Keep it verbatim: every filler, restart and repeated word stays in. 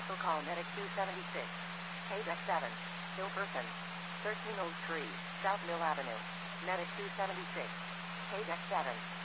Also call Medic two seventy-six. K D E C seven. Hill Person. thirteen oh three, South Mill Avenue. Medic two seventy-six. K D E C seven.